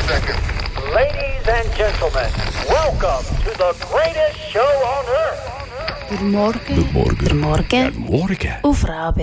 seconds. Ladies and gentlemen, welcome to the greatest show on earth. Guten Morgen. Guten Morgen. Guten Morgen. Guten Morgen. Auf Radio